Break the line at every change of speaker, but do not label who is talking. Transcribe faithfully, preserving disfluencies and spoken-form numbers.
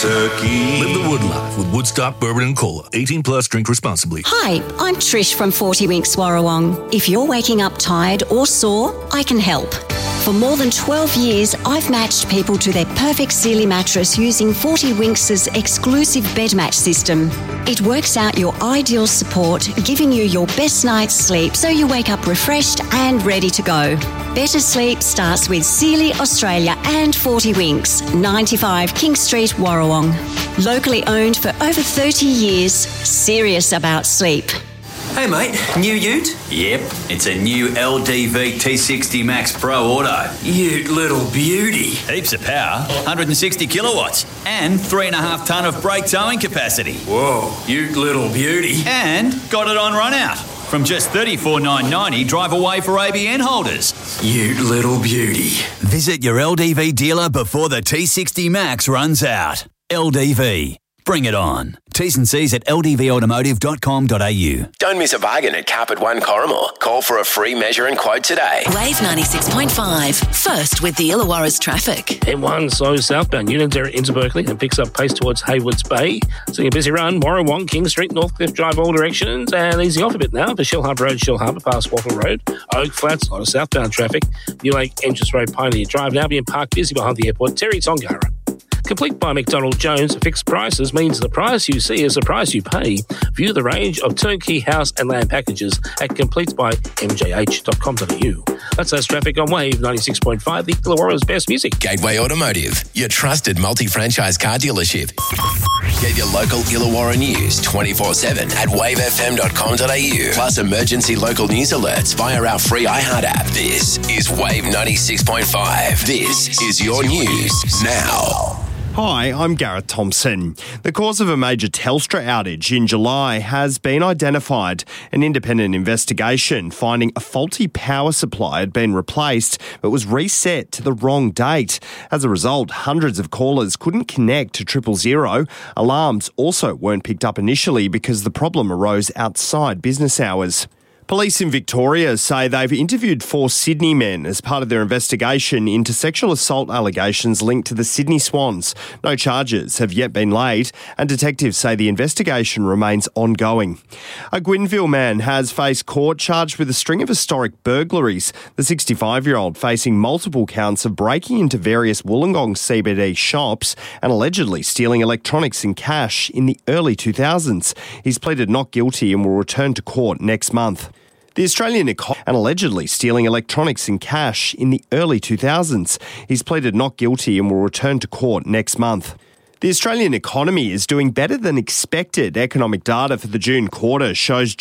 turkey.
Live the Wood Life with Woodstock Bourbon and Cola. eighteen plus, drink responsibly.
Hi, I'm Trish from forty Winks Warrawong. If you're waking up tired or sore, I can help. For more than twelve years, I've matched people to their perfect Sealy mattress using forty Winks' exclusive bed match system. It works out your ideal support, giving you your best night's sleep so you wake up refreshed and ready to go. Better sleep starts with Sealy Australia and forty Winks, ninety-five King Street, Warrawong. Locally owned for over thirty years, serious about sleep.
Hey mate, new ute?
Yep, it's a new L D V T sixty Max Pro Auto.
Ute little beauty.
Heaps of power, one hundred sixty kilowatts, and three and a half tonne of brake towing capacity.
Whoa, ute little beauty.
And got it on run out. From just thirty-four thousand nine hundred ninety, drive away for A B N holders.
Ute little beauty.
Visit your L D V dealer before the T sixty Max runs out. L D V. Bring it on. T's and C's at l d v automotive dot com dot a u.
Don't miss a bargain at Carpet One Corrimore. Call for a free measure and quote today.
Wave ninety-six point five. First with the Illawarra's traffic.
M one slows southbound Unanderra into Berkeley and picks up pace towards Haywards Bay. Seeing a busy run, Warrawong, King Street, Northcliffe Drive, all directions, and easing off a bit now for Shell Harbour Road, Shell Harbour past Waffle Road. Oak Flats, a lot of southbound traffic. New Lake Entrance Road, Pioneer Drive, and Albion Park, busy behind the airport. Terry Tongara. Complete by McDonald Jones. Fixed prices means the price you see is the price you pay. View the range of turnkey house and land packages at complete by m j h dot com dot a u. That's us traffic on Wave ninety-six point five, the Illawarra's best music.
Gateway Automotive, your trusted multi-franchise car dealership. Get your local Illawarra news twenty-four seven at wave f m dot com dot a u. Plus emergency local news alerts via our free iHeart app. This is Wave ninety-six point five. This is your news now.
Hi, I'm Gareth Thompson. The cause of a major Telstra outage in July has been identified. An independent investigation finding a faulty power supply had been replaced but was reset to the wrong date. As a result, hundreds of callers couldn't connect to triple zero. Alarms also weren't picked up initially because the problem arose outside business hours. Police in Victoria say they've interviewed four Sydney men as part of their investigation into sexual assault allegations linked to the Sydney Swans. No charges have yet been laid, and detectives say the investigation remains ongoing. A Gwynville man has faced court charged with a string of historic burglaries. The sixty-five-year-old facing multiple counts of breaking into various Wollongong C B D shops and allegedly stealing electronics and cash in the early two thousands. He's pleaded not guilty and will return to court next month. The Australian economy and allegedly stealing electronics and cash in the early two thousands. He's pleaded not guilty and will return to court next month. The Australian economy is doing better than expected. Economic data for the June quarter shows